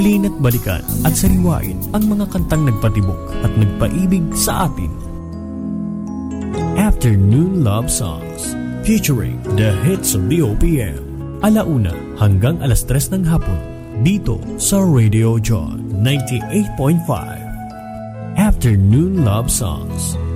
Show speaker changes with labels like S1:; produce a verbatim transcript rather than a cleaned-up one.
S1: Lin at balikan at sariwain ang mga kantang nagpatibok at nagpaibig sa atin. Afternoon Love Songs featuring the hits of the O P M. Alauna hanggang alas tres ng hapon dito sa Radio John ninety-eight point five. Afternoon Love Songs.